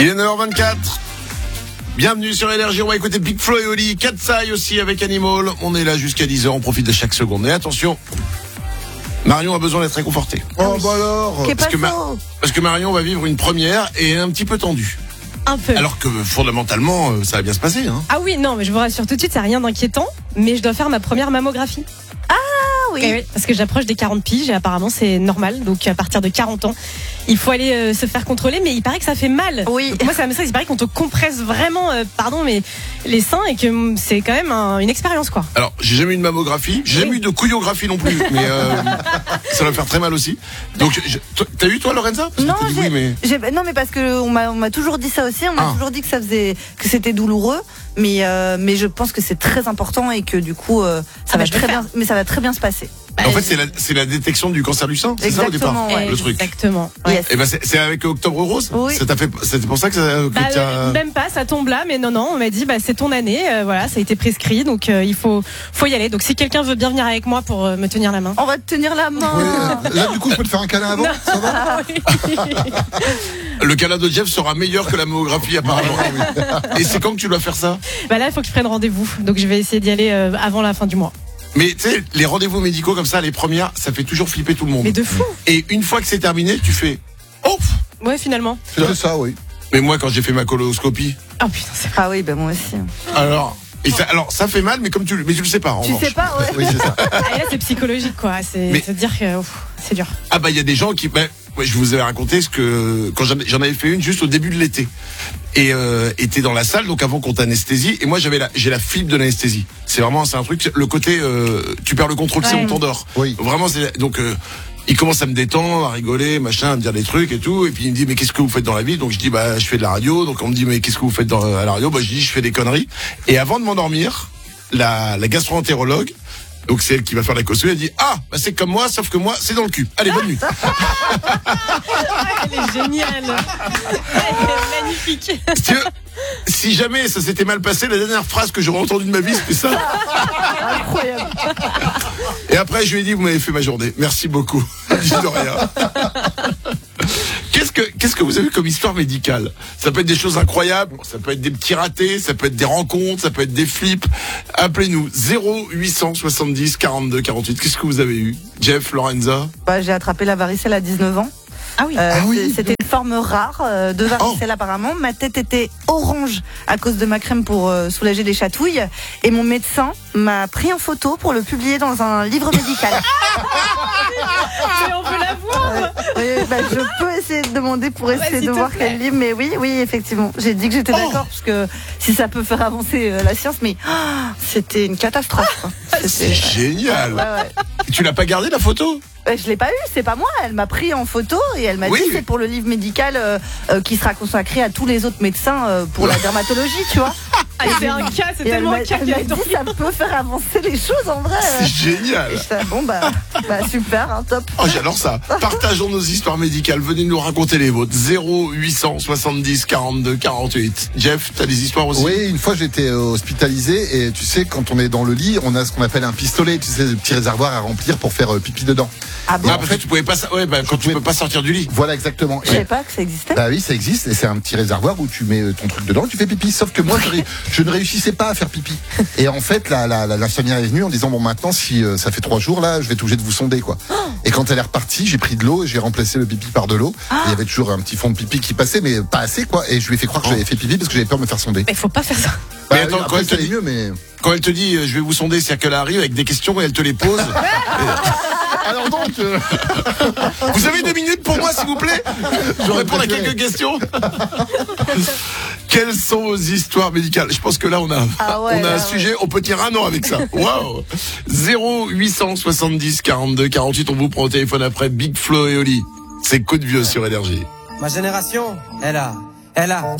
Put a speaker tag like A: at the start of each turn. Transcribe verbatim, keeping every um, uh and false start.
A: Il est neuf heures vingt-quatre. Bienvenue sur Énergie, on va écouter Big Flo et Oli, Katsai aussi avec Animal. On est là jusqu'à dix heures, on profite de chaque seconde. Et attention, Marion a besoin d'être réconfortée.
B: Oh bah alors
A: parce que, Ma- parce que Marion va vivre une première et est un petit peu tendue.
C: Un peu.
A: Alors que fondamentalement, ça va bien se passer. Hein.
C: Ah oui, non, mais je vous rassure tout de suite, c'est rien d'inquiétant. Mais je dois faire ma première mammographie.
D: Ah oui.
C: Et oui, parce que j'approche des quarante piges et apparemment c'est normal. Donc à partir de quarante ans, il faut aller euh, se faire contrôler. Mais il paraît que ça fait mal.
D: Oui.
C: Donc moi ça me stresse, il paraît qu'on te compresse vraiment, euh, pardon, mais les seins et que mm, c'est quand même un- une expérience quoi.
A: Alors, j'ai jamais eu de mammographie, j'ai jamais
C: Oui.
A: eu de couillographie non plus, mais euh, ça va faire très mal aussi. Donc, je- toi- t'as eu toi, Lorenza? Parce que
D: Non,
A: t'as dit
D: j'ai,
A: oui, mais...
D: j'ai- non, mais parce que on m'a, on m'a toujours dit ça aussi. On m'a
A: Ah.
D: toujours dit que ça faisait, que c'était douloureux. Mais, euh, mais je pense que c'est très important et que du coup, euh, ça
C: Ah
D: va
C: bah, je vais
D: très
C: le
D: bien. Mais ça va très bien se passer.
C: Bah,
A: En fait, c'est la, c'est la détection du cancer du sein, c'est ça au départ,
D: Exactement, ouais.
A: le truc.
C: Exactement. Ouais.
D: Yes.
A: Et ben c'est, c'est avec Octobre Rose.
D: Oui.
A: Ça t'a fait, c'est pour ça que, ça, que
C: Bah,
A: t'as...
C: euh, même pas, ça tombe là, mais non, non, on m'a dit, bah, c'est ton année, euh, voilà, ça a été prescrit, donc euh, il faut, faut y aller. Donc si quelqu'un veut bien venir avec moi pour euh, me tenir la main.
D: On va te tenir la main.
B: Oui, là du coup je peux te faire un câlin avant, ça va?
A: Le câlin de Jeff sera meilleur que la mammographie apparemment. Et c'est quand que tu dois faire ça?
C: Bah là, il faut que je prenne rendez-vous, donc je vais essayer d'y aller euh, avant la fin du mois.
A: Mais tu sais, les rendez-vous médicaux comme ça, les premières, ça fait toujours flipper tout le monde.
C: Mais de fou.
A: Et une fois que c'est terminé, tu fais oh.
C: Ouais, finalement.
B: C'est ça, oui.
A: Mais moi, quand j'ai fait ma coloscopie,
C: Oh putain, c'est
D: Ah oui, ben moi aussi.
A: alors, et ça, alors ça fait mal, mais comme tu, le- mais tu le sais pas. En
D: Tu
A: revanche.
D: sais pas, ouais.
B: Oui, c'est ça.
C: ah, et là, c'est psychologique, quoi. C'est
A: Mais-
C: se dire que ouf, c'est dur.
A: Ah bah il y a des gens qui, bah, ouais, je vous avais raconté ce que quand j'en, j'en avais fait une juste au début de l'été et euh, était dans la salle donc avant qu'on t'anesthésie et moi j'avais la, j'ai la fibre de l'anesthésie. C'est vraiment c'est un truc le côté euh, tu perds le contrôle, c'est
D: Ouais.
A: on t'endort.
B: Oui.
A: Vraiment c'est donc euh, il commence à me détendre, à rigoler, machin, à me dire des trucs et tout. Et puis il me dit mais qu'est-ce que vous faites dans la vie? Donc je dis bah je fais de la radio. Donc on me dit mais qu'est-ce que vous faites dans, à la radio? Bah je dis je fais des conneries. Et avant de m'endormir, la, la gastro-entérologue, donc c'est elle qui va faire la caution, elle dit ah bah c'est comme moi sauf que moi c'est dans le cul. Allez bonne nuit.
C: Elle est géniale. Elle est magnifique.
A: Si tu veux, si jamais ça s'était mal passé, la dernière phrase que j'aurais entendue de ma vie, c'était ça.
D: Incroyable.
A: Et après, je lui ai dit, vous m'avez fait ma journée. Merci beaucoup. Je dis de rien. Qu'est-ce que, qu'est-ce que vous avez comme histoire médicale? Ça peut être des choses incroyables, ça peut être des petits ratés, ça peut être des rencontres, ça peut être des flips. Appelez-nous zéro huit cent soixante-dix quarante-deux quarante-huit. Qu'est-ce que vous avez eu? Jeff, Lorenza?
D: Bah, j'ai attrapé la varicelle à dix-neuf ans.
C: Ah oui.
D: Euh,
B: Ah oui.
D: c'est- C'était une forme rare euh, de varicelle apparemment. Ma tête était orange à cause de ma crème pour euh, soulager les chatouilles. Et mon médecin m'a pris en photo pour le publier dans un livre médical.
C: Mais on peut la voir.
D: Oui, bah, je peux essayer de demander pour essayer
C: s'il
D: de
C: te
D: voir
C: plaît.
D: quel livre. Mais oui, oui, effectivement. J'ai dit que j'étais
A: Oh.
D: d'accord parce que si ça peut faire avancer euh, la science, mais ah, c'était une catastrophe. quoi.
A: C'est
D: C'était-
A: génial.
D: Ouais, ouais.
A: Tu l'as pas gardé la photo?
D: Euh, Je l'ai pas eu, c'est pas moi. Elle m'a pris en photo et elle m'a
A: Oui.
D: dit c'est pour le livre médical euh, euh, qui sera consacré à tous les autres médecins euh, pour la dermatologie, tu vois.
C: Ah, c'est un cas, c'est
D: Et elle
C: tellement
D: m'a
C: un cas
D: elle
C: qui
D: m'a
C: est
D: dit ça peut faire avancer les choses en vrai.
A: C'est génial.
D: Et j'étais, bon bah, bah super, hein, top.
A: Oh, j'adore ça. Partageons nos histoires médicales. Venez nous raconter les vôtres. zéro huit cent soixante-dix quarante-deux quarante-huit. Jeff, t'as des histoires aussi?
B: Oui, une fois j'étais euh, hospitalisé et tu sais quand on est dans le lit, on a ce qu'on appelle un pistolet, tu sais, le petit réservoir à remplir pour faire euh, pipi dedans.
D: Ah bon,
A: Ah, parce que tu pouvais pas, sa- ouais, bah, quand tu
B: pouvais-
A: peux pas sortir du lit.
B: Voilà exactement.
D: je savais pas que ça existait.
B: Bah oui, ça existe et c'est un petit réservoir où tu mets euh, ton truc dedans et tu fais pipi. Sauf que moi, je, ré- je ne réussissais pas à faire pipi. Et en fait, la, la, la, l'infirmière est venue en disant bon maintenant, si euh, ça fait trois jours là, je vais être obligé de vous sonder quoi. Et quand elle est repartie, j'ai pris de l'eau et j'ai remplacé le pipi par de l'eau. Et Il y avait toujours un petit fond de pipi qui passait, mais pas assez quoi. Et je lui ai fait croire que j'avais fait pipi parce que j'avais peur de me faire sonder.
C: Mais faut pas faire ça.
A: Mais
B: Bah,
A: attends,
B: après,
A: quand elle
B: ça
A: te
B: allait
A: dit-
B: mieux, mais
A: Quand elle te dit euh, je vais vous sonder, c'est qu'elle arrive avec des questions et elle te les pose.
B: alors donc, euh,
A: Vous avez deux minutes pour moi, s'il vous plaît? Je vais répondre à
B: préféré.
A: quelques questions. Quelles sont vos histoires médicales? Je pense que là, on a,
D: Ah ouais,
A: on a
D: là,
A: un
D: ouais.
A: sujet, on peut tenir un an avec ça. Waouh! zéro huit cent soixante-dix quarante-deux quarante-huit, on vous prend au téléphone après Big Flo et Oli. C'est coup de vieux sur Énergie.
E: Ma génération, elle a, elle a